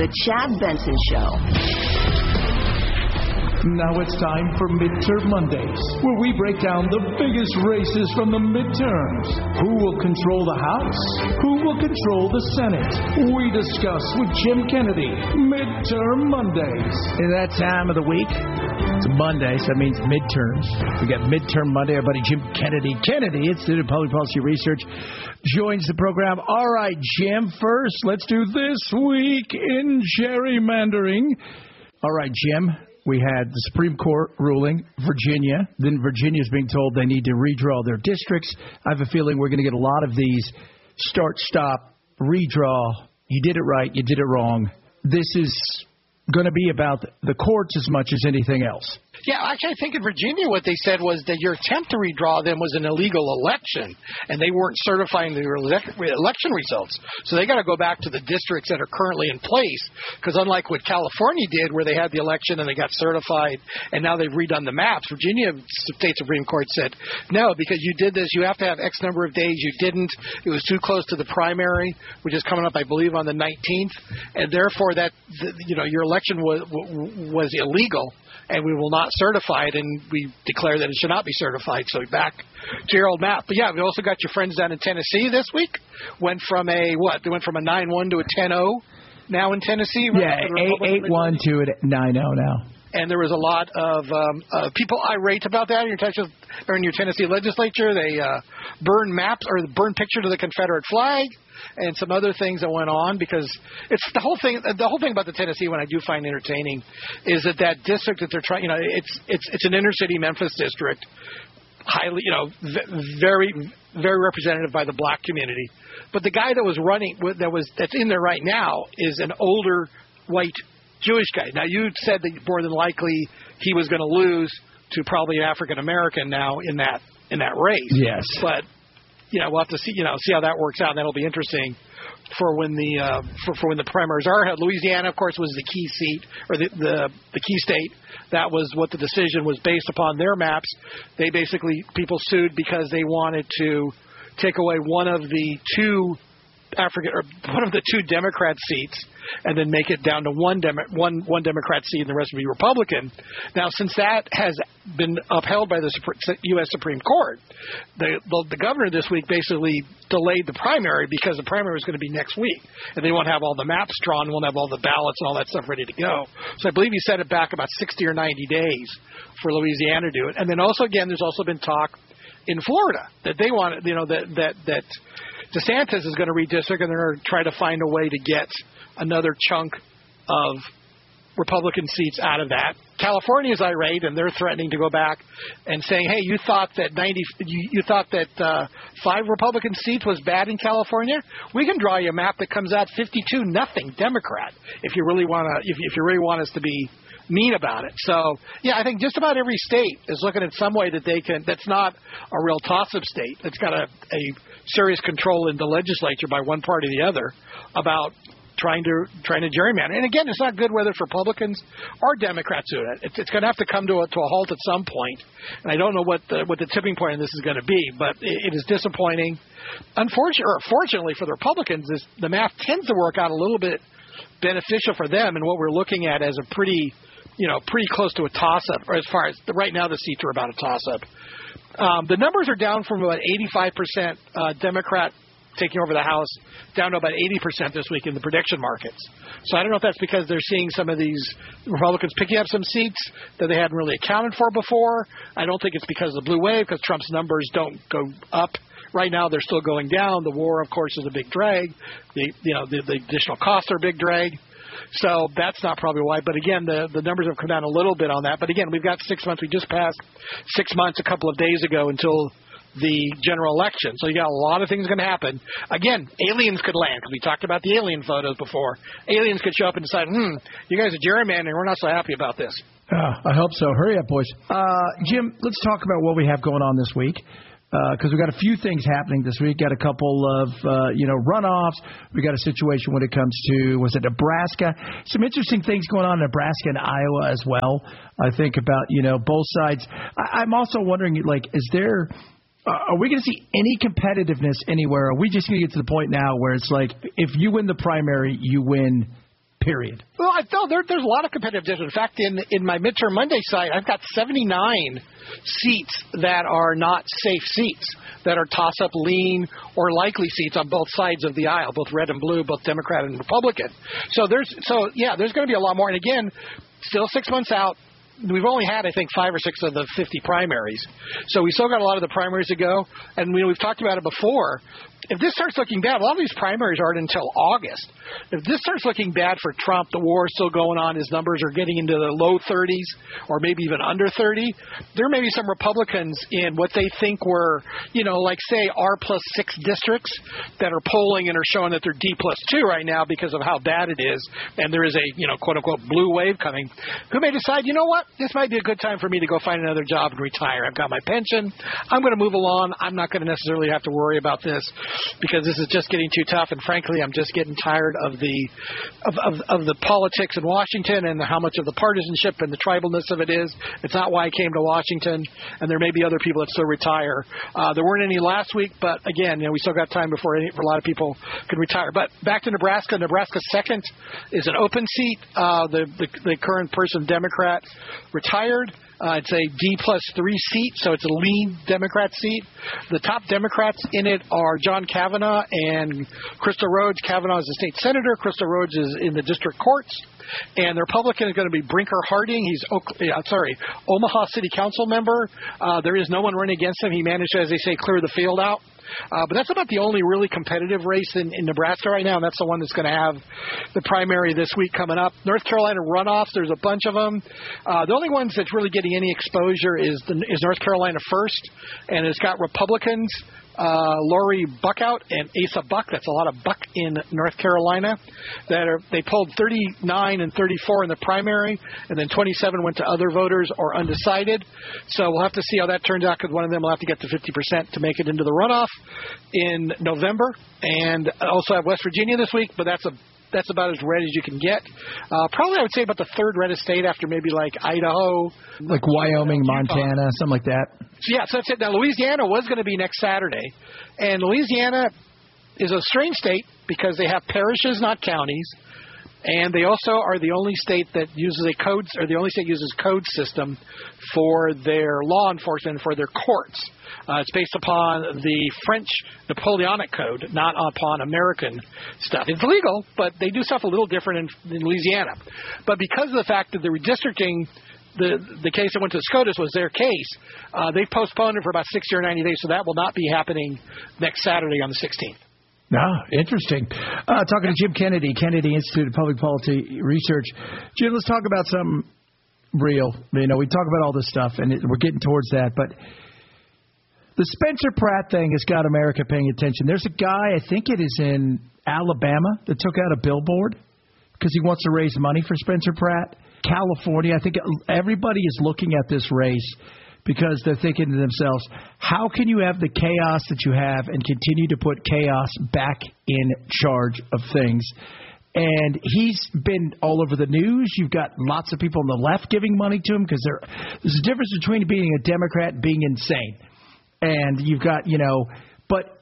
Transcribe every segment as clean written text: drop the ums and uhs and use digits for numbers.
The Chad Benson Show. Now it's time for Midterm Mondays, where we break down the biggest races from the midterms. Who will control the House? Who will control the Senate? We discuss with Jim Kennedy. Midterm Mondays. In that time of the week, it's Monday, so that means midterms. We got Midterm Monday. Our buddy Jim Kennedy, Institute of Public Policy Research, joins the program. All right, Jim, first, let's do this week in gerrymandering. All right, Jim. We had the Supreme Court ruling, Virginia. Then Virginia's being told they need to redraw their districts. I have a feeling we're going to get a lot of these start, stop, redraw. You did it right. You did it wrong. This is going to be about the courts as much as anything else. Yeah, actually, I think in Virginia what they said was that your attempt to redraw them was an illegal election, and they weren't certifying the election results. So they got to go back to the districts that are currently in place, because unlike what California did, where they had the election and they got certified, and now they've redone the maps, Virginia State Supreme Court said, no, because you did this, you have to have X number of days. You didn't. It was too close to the primary, which is coming up, I believe, on the 19th, and therefore that your election was illegal. And we will not certify it, and we declare that it should not be certified. So back to your old map. But, yeah, we also got your friends down in Tennessee this week. Went from a 9-1 to a 10-0 now in Tennessee. Right? Yeah, 8-1 to a 9-0 now. And there was a lot of people irate about that in your Tennessee legislature. They burned maps or burned pictures of the Confederate flag and some other things that went on, because it's the whole thing about the Tennessee one I do find entertaining is that district that they're trying, it's an inner city Memphis district, highly, very, very representative by the black community. But the guy that was running, that's in there right now is an older white Jewish guy. Now, you said that more than likely he was going to lose to probably an African American now in that race. Yes. But we'll have to see how that works out. And that'll be interesting for when the for when the primaries are held. Louisiana, of course, was the key seat or the key state. That was what the decision was based upon. Their maps. People sued because they wanted to take away one of the two Democrat seats and then make it down to one Democrat seat and the rest would be Republican. Now, since that has been upheld by the U.S. Supreme Court, the governor this week basically delayed the primary because the primary is going to be next week, and they won't have all the maps drawn, won't have all the ballots and all that stuff ready to go. So I believe he set it back about 60 or 90 days for Louisiana to do it. And then also, again, there's also been talk in Florida that they want, that DeSantis is going to redistrict, and they're going to try to find a way to get another chunk of Republican seats out of that. California is irate, and they're threatening to go back and saying, "Hey, you thought that 5 Republican seats was bad in California? We can draw you a map that comes out 52-0 Democrat if you really want to. If you really want us to be mean about it." So, yeah, I think just about every state is looking at some way that they can. That's not a real toss-up state. It's got a serious control in the legislature by one party or the other about trying to gerrymander. And again, it's not good whether it's Republicans or Democrats do it. It's going to have to come to a halt at some point. And I don't know what the tipping point in this is going to be, but it is disappointing. Fortunately for the Republicans, the math tends to work out a little bit beneficial for them, and what we're looking at as a pretty close to a toss-up, or as far as right now the seats are about a toss-up. The numbers are down from about 85% Democrat taking over the House down to about 80% this week in the prediction markets. So I don't know if that's because they're seeing some of these Republicans picking up some seats that they hadn't really accounted for before. I don't think it's because of the blue wave, because Trump's numbers don't go up. Right now, they're still going down. The war, of course, is a big drag. The additional costs are a big drag. So that's not probably why. But again, the numbers have come down a little bit on that. But again, we've got 6 months. We just passed 6 months a couple of days ago until the general election. So you got a lot of things going to happen. Again, aliens could land, because we talked about the alien photos before. Aliens could show up and decide, you guys are gerrymandering. We're not so happy about this. I hope so. Hurry up, boys. Jim, let's talk about what we have going on this week. Because we've got a few things happening this week. Got a couple of, runoffs. We got a situation when it comes to, was it Nebraska? Some interesting things going on in Nebraska and Iowa as well. I think about, both sides. I'm also wondering, is there, are we going to see any competitiveness anywhere? Are we just going to get to the point now where it's like, if you win the primary, you win period. Well, I felt there's a lot of competitive districts. In fact, in my midterm Monday site, I've got 79 seats that are not safe seats, that are toss-up, lean, or likely seats on both sides of the aisle, both red and blue, both Democrat and Republican. So there's going to be a lot more. And again, still 6 months out. We've only had, I think, 5 or 6 of the 50 primaries. So we still got a lot of the primaries to go. And we've talked about it before. If this starts looking bad, a lot of these primaries aren't until August. If this starts looking bad for Trump, the war is still going on, his numbers are getting into the low 30s or maybe even under 30, there may be some Republicans in what they think were, like, say, R+6 districts that are polling and are showing that they're D+2 right now because of how bad it is, and there is a, quote-unquote blue wave coming, who may decide, you know what, this might be a good time for me to go find another job and retire. I've got my pension. I'm going to move along. I'm not going to necessarily have to worry about this, because this is just getting too tough, and frankly, I'm just getting tired of the politics in Washington and how much of the partisanship and the tribalness of it is. It's not why I came to Washington, and there may be other people that still retire. There weren't any last week, but again, we still got time before a lot of people could retire. But back to Nebraska. Nebraska's second is an open seat. The current person, Democrat, retired. It's a D+3 seat, so it's a lean Democrat seat. The top Democrats in it are John Kavanaugh and Crystal Rhodes. Kavanaugh is a state senator. Crystal Rhodes is in the district courts. And the Republican is going to be Brinker Harding. He's Omaha City Council member. There is no one running against him. He managed to, as they say, clear the field out. But that's about the only really competitive race in Nebraska right now, and that's the one that's going to have the primary this week coming up. North Carolina runoffs, there's a bunch of them. The only ones that's really getting any exposure is North Carolina first, and it's got Republicans, Lori Buckout and Asa Buck. That's a lot of Buck in North Carolina. They polled 39 and 34 in the primary, and then 27 went to other voters or undecided. So we'll have to see how that turns out, because one of them will have to get to 50% to make it into the runoff in November. And also have West Virginia this week, but that's about as red as you can get. Probably I would say about the third reddest state after maybe like Idaho. Like Wyoming, Montana, something like that. So that's it. Now, Louisiana was going to be next Saturday. And Louisiana is a strange state because they have parishes, not counties. And they also are the only state that uses the only state uses code system for their law enforcement, for their courts. It's based upon the French Napoleonic Code, not upon American stuff. It's legal, but they do stuff a little different in Louisiana. But because of the fact that the redistricting, the case that went to SCOTUS was their case, they've postponed it for about 60 or 90 days, so that will not be happening next Saturday on the 16th. Interesting. Talking to Jim Kennedy, Kennedy Institute of Public Policy Research. Jim, let's talk about something real. We talk about all this stuff, and we're getting towards that, but the Spencer Pratt thing has got America paying attention. There's a guy, I think it is in Alabama, that took out a billboard because he wants to raise money for Spencer Pratt. California, I think everybody is looking at this race because they're thinking to themselves, how can you have the chaos that you have and continue to put chaos back in charge of things? And he's been all over the news. You've got lots of people on the left giving money to him because there's a difference between being a Democrat and being insane. And you've got, but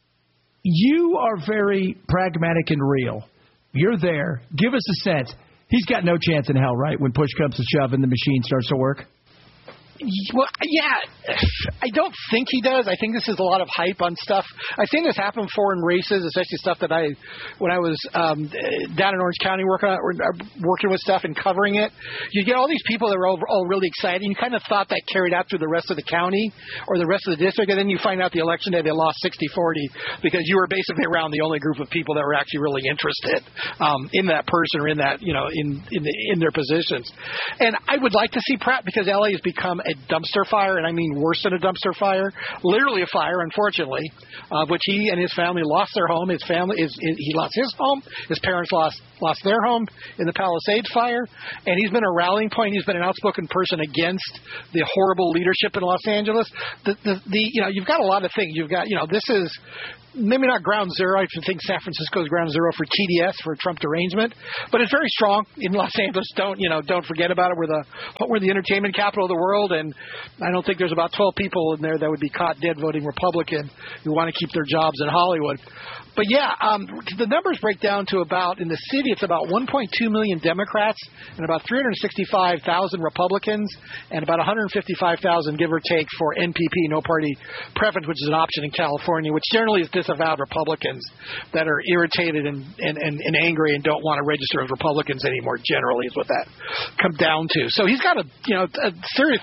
you are very pragmatic and real. You're there. Give us a sense. He's got no chance in hell, right, when push comes to shove and the machine starts to work? Well, yeah, I don't think he does. I think this is a lot of hype on stuff. I've seen this happen before in races, especially stuff that when I was down in Orange County working with stuff and covering it. You get all these people that are all really excited, and you kind of thought that carried out through the rest of the county or the rest of the district, and then you find out the election day they lost 60-40 because you were basically around the only group of people that were actually really interested in that person or in that, in their positions. And I would like to see Pratt, because LA has become a dumpster fire, and I mean worse than a dumpster fire, literally a fire, unfortunately, which he and his family lost their home. He lost his home. His parents lost their home in the Palisades fire, and he's been a rallying point. He's been an outspoken person against the horrible leadership in Los Angeles. You've got a lot of things. You've got, this is maybe not ground zero. I think San Francisco is ground zero for TDS, for a Trump derangement, but it's very strong in Los Angeles. Don't forget about it. We're the entertainment capital of the world, and I don't think there's about 12 people in there that would be caught dead voting Republican who want to keep their jobs in Hollywood. But yeah, the numbers break down to about, in the city, it's about 1.2 million Democrats and about 365,000 Republicans and about 155,000, give or take, for NPP, no party preference, which is an option in California, which generally is disavowed Republicans that are irritated and angry and don't want to register as Republicans anymore, generally, is what that comes down to. So he's got a serious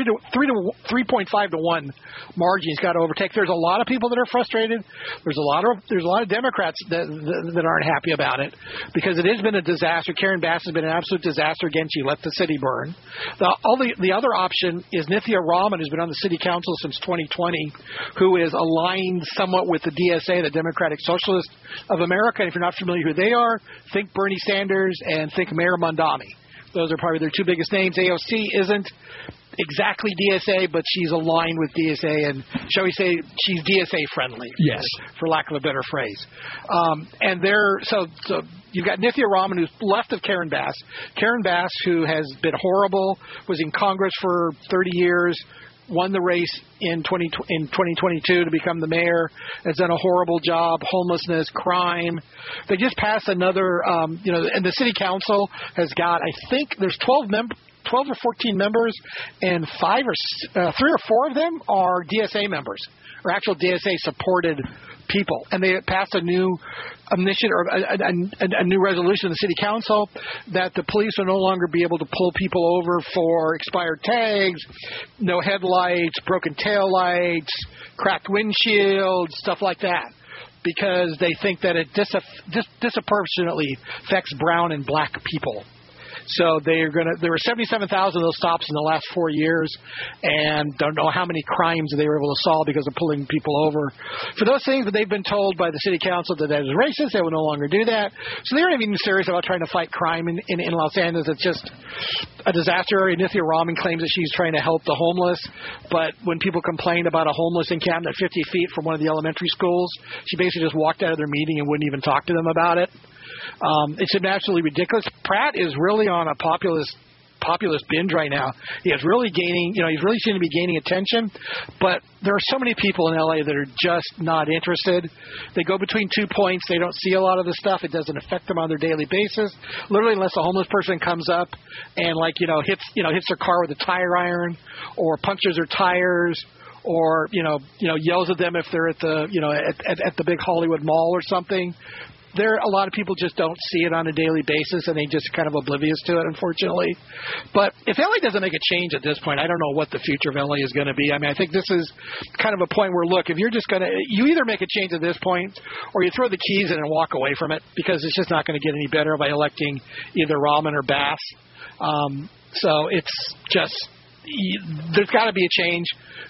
3.5 to 1 margin he's got to overtake. There's a lot of people that are frustrated. There's a lot of Democrats that aren't happy about it because it has been a disaster. Karen Bass has been an absolute disaster. Again, she let the city burn. The other option is Nithya Raman, who's been on the city council since 2020, who is aligned somewhat with the DSA, the Democratic Socialists of America. And if you're not familiar who they are, think Bernie Sanders and think Mayor Mondani. Those are probably their two biggest names. AOC isn't exactly DSA, but she's aligned with DSA, and shall we say she's DSA friendly. Yes, for lack of a better phrase. So you've got Nithya Raman, who's left of Karen Bass. Karen Bass, who has been horrible, was in Congress for 30 years. Won the race in 2022 to become the mayor. Has done a horrible job. Homelessness, crime. They just passed another, and the city council has got, I think there's 12 or 14 members, and 3 or 4 of them are DSA members, or actual DSA supported people. And they passed a new initiative, or a new resolution in the city council that the police will no longer be able to pull people over for expired tags, no headlights, broken taillights, cracked windshields, stuff like that, because they think that it disproportionately affects brown and black people. So there were 77,000 of those stops in the last 4 years, and don't know how many crimes they were able to solve because of pulling people over. For those things that they've been told by the city council that is racist, they will no longer do that. So they aren't even serious about trying to fight crime in Los Angeles. It's just a disaster. Nithya Raman claims that she's trying to help the homeless, but when people complained about a homeless encampment 50 feet from one of the elementary schools, she basically just walked out of their meeting and wouldn't even talk to them about it. It's absolutely ridiculous. Pratt is really on a populist binge right now. He is really gaining, he's really seeming to be gaining attention, but there are so many people in LA that are just not interested. They go between 2 points. They don't see a lot of the stuff. It doesn't affect them on their daily basis. Literally, unless a homeless person comes up and hits their car with a tire iron or punctures their tires, or yells at them if they're at the at the big Hollywood mall or something. A lot of people just don't see it on a daily basis, and they just kind of oblivious to it, unfortunately. But if LA doesn't make a change at this point, I don't know what the future of LA is going to be. I mean, I think this is kind of a point where, look, if you're just going to, you either make a change at this point, or you throw the keys in and walk away from it, because it's just not going to get any better by electing either Raman or Bass. So it's just, there's got to be a change.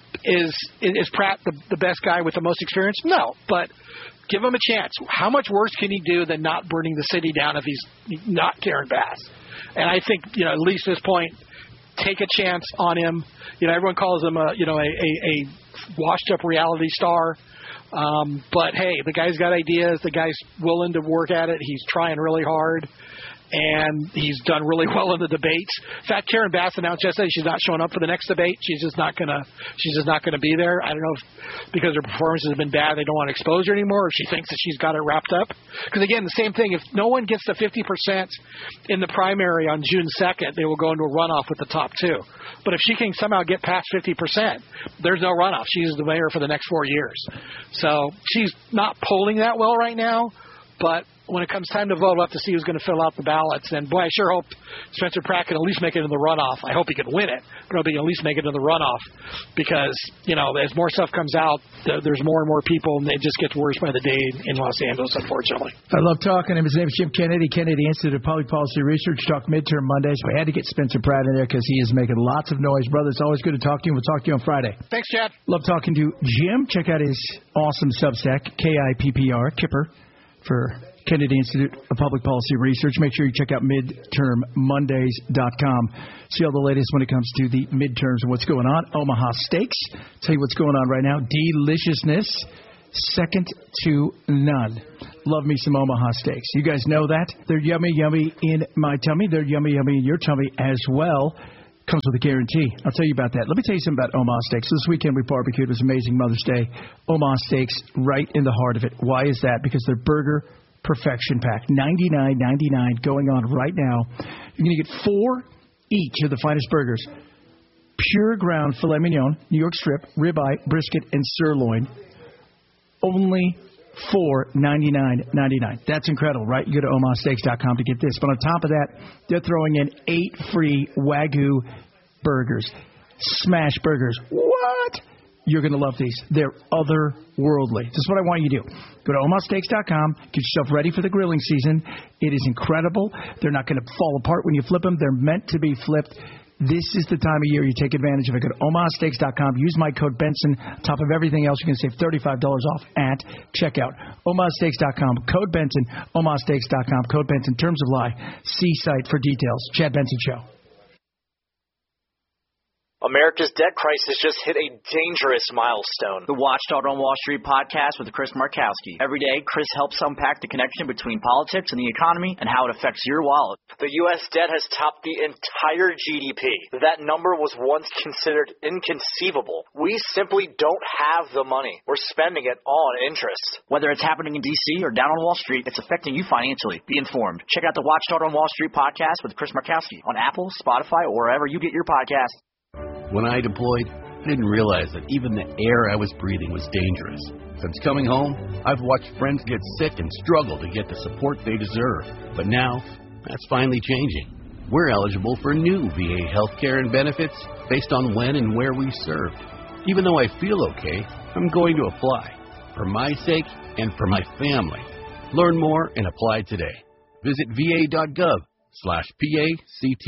Is Pratt the best guy with the most experience? No, but give him a chance. How much worse can he do than not burning the city down if he's not Karen Bass? And I think, at least at this point, take a chance on him. Everyone calls him a washed-up reality star. But, hey, the guy's got ideas. The guy's willing to work at it. He's trying really hard. And he's done really well in the debates. In fact, Karen Bass announced yesterday she's not showing up for the next debate. She's just not gonna be there. I don't know if because her performances have been bad, they don't want to expose her anymore, or she thinks that she's got it wrapped up. Because again, the same thing. If no one gets to 50% in the primary on June 2nd, they will go into a runoff with the top 2. But if she can somehow get past 50%, there's no runoff. She's the mayor for the next 4 years. So she's not polling that well right now, but when it comes time to vote, we'll have to see who's going to fill out the ballots. And, boy, I sure hope Spencer Pratt can at least make it in the runoff. I hope he can win it, but I hope he can at least make it in the runoff because, as more stuff comes out, there's more and more people, and it just gets worse by the day in Los Angeles, unfortunately. I love talking to him. His name is Jim Kennedy, Kennedy Institute of Public Policy Research. Talk midterm Mondays. We had to get Spencer Pratt in there because he is making lots of noise. Brother, it's always good to talk to you. We'll talk to you on Friday. Thanks, Chad. Love talking to Jim. Check out his awesome Substack, KIPPR, Kipper, for Kennedy Institute of Public Policy Research. Make sure you check out midtermmondays.com. See all the latest when it comes to the midterms and what's going on. Omaha Steaks. Tell you what's going on right now. Deliciousness second to none. Love me some Omaha steaks. You guys know that. They're yummy, yummy in my tummy. They're yummy, yummy in your tummy as well. Comes with a guarantee. I'll tell you about that. Let me tell you something about Omaha Steaks. This weekend we barbecued. It was amazing Mother's Day. Omaha Steaks right in the heart of it. Why is that? Because they're burger perfection pack. $99.99 going on right now. You're going to get 4 each of the finest burgers. Pure ground filet mignon, New York strip, ribeye, brisket, and sirloin. Only $4.99.99. That's incredible, right? You go to omahasteaks.com to get this. But on top of that, they're throwing in 8 free Wagyu burgers. Smash burgers. What? You're going to love these. They're otherworldly. This is what I want you to do. Go to omahasteaks.com. Get yourself ready for the grilling season. It is incredible. They're not going to fall apart when you flip them. They're meant to be flipped. This is the time of year you take advantage of it. Go to omahasteaks.com. Use my code Benson. On top of everything else, you can save $35 off at checkout. omahasteaks.com. Code Benson. omahasteaks.com. Code Benson. Terms of lie. See site for details. Chad Benson Show. America's debt crisis just hit a dangerous milestone. The Watchdog on Wall Street podcast with Chris Markowski. Every day, Chris helps unpack the connection between politics and the economy and how it affects your wallet. The U.S. debt has topped the entire GDP. That number was once considered inconceivable. We simply don't have the money. We're spending it all on interest. Whether it's happening in D.C. or down on Wall Street, it's affecting you financially. Be informed. Check out the Watchdog on Wall Street podcast with Chris Markowski on Apple, Spotify, or wherever you get your podcasts. When I deployed, I didn't realize that even the air I was breathing was dangerous. Since coming home, I've watched friends get sick and struggle to get the support they deserve. But now, that's finally changing. We're eligible for new VA healthcare and benefits based on when and where we served. Even though I feel okay, I'm going to apply. For my sake and for my family. Learn more and apply today. Visit va.gov/PACT.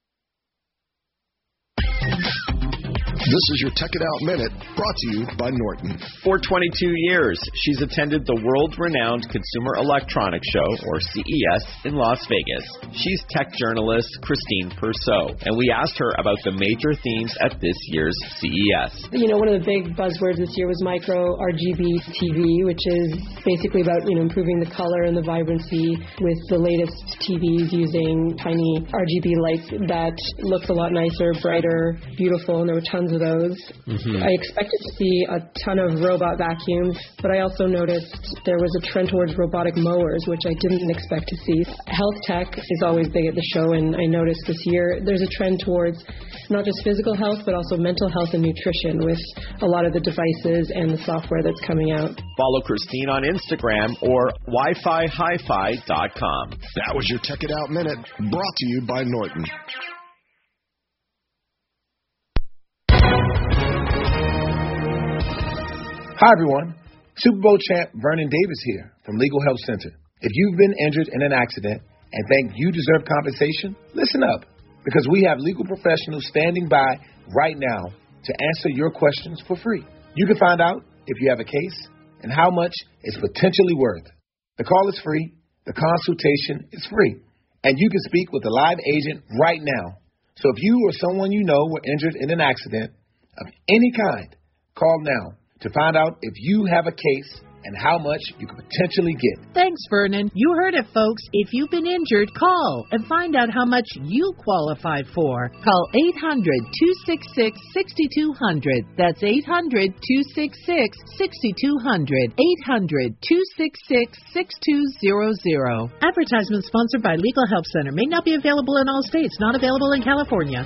This is your Tech It Out Minute, brought to you by Norton. For 22 years, she's attended the world-renowned Consumer Electronics Show, or CES, in Las Vegas. She's tech journalist Christine Perceau, and we asked her about the major themes at this year's CES. You know, one of the big buzzwords this year was micro RGB TV, which is basically about, improving the color and the vibrancy with the latest TVs using tiny RGB lights that looks a lot nicer, brighter, beautiful, and there were tons of those. I expected to see a ton of robot vacuums, but I also noticed there was a trend towards robotic mowers, which I didn't expect to see. Health tech is always big at the show, and I noticed this year there's a trend towards not just physical health, but also mental health and nutrition with a lot of the devices and the software that's coming out. Follow Christine on Instagram or wifihifi.com. That was your Tech It Out Minute, brought to you by Norton. Hi, everyone. Super Bowl champ Vernon Davis here from Legal Help Center. If you've been injured in an accident and think you deserve compensation, listen up, because we have legal professionals standing by right now to answer your questions for free. You can find out if you have a case and how much it's potentially worth. The call is free. The consultation is free. And you can speak with a live agent right now. So if you or someone you know were injured in an accident of any kind, call now to find out if you have a case and how much you could potentially get. Thanks, Vernon. You heard it, folks. If you've been injured, call and find out how much you qualify for. Call 800-266-6200. That's 800-266-6200. 800-266-6200. Advertisement sponsored by Legal Help Center. May not be available in all states. Not available in California.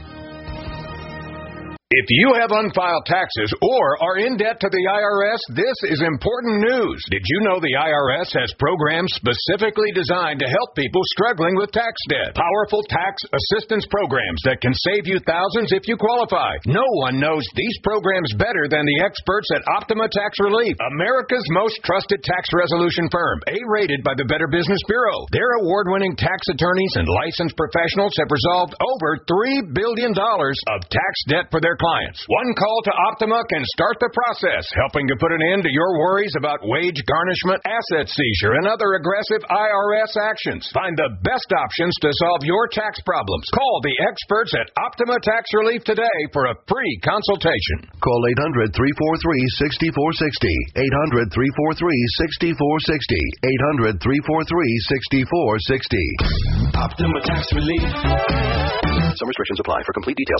If you have unfiled taxes or are in debt to the IRS, this is important news. Did you know the IRS has programs specifically designed to help people struggling with tax debt? Powerful tax assistance programs that can save you thousands if you qualify. No one knows these programs better than the experts at Optima Tax Relief, America's most trusted tax resolution firm, A-rated by the Better Business Bureau. Their award-winning tax attorneys and licensed professionals have resolved over $3 billion of tax debt for their compliance. One call to Optima can start the process, helping to put an end to your worries about wage garnishment, asset seizure, and other aggressive IRS actions. Find the best options to solve your tax problems. Call the experts at Optima Tax Relief today for a free consultation. Call 800-343-6460. 800-343-6460. 800-343-6460. Optima Tax Relief. Some restrictions apply. For complete details,